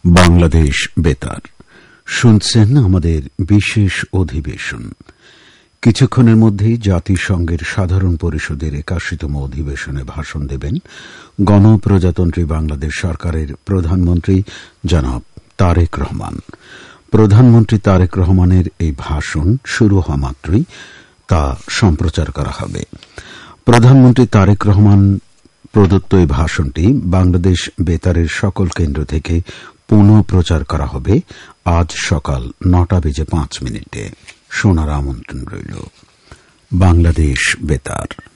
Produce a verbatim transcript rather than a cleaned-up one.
বাংলাদেশ বেতার শুনছেন আমাদের বিশেষ অধিবেশন। কিছুক্ষণের মধ্যেই জাতিসংঘের সাধারণ পরিষদের একাশিতম অধিবেশনে ভাষণ দেবেন গণপ্রজাতন্ত্রী বাংলাদেশ সরকারের প্রধানমন্ত্রী জনাব তারেক রহমান। প্রধানমন্ত্রী তারেক রহমানের এই ভাষণ শুরু হওয়া মাত্রই তা সম্প্রচার করা হবে। প্রধানমন্ত্রী তারেক রহমান প্রদত্ত এই ভাষণটি বাংলাদেশ বেতারের সকল কেন্দ্র থেকে পুনঃ প্রচার করা হবে আজ সকাল নটা বেজে পাঁচ মিনিটে। শোনার আমন্ত্রণ রইল। বাংলাদেশ বেতার।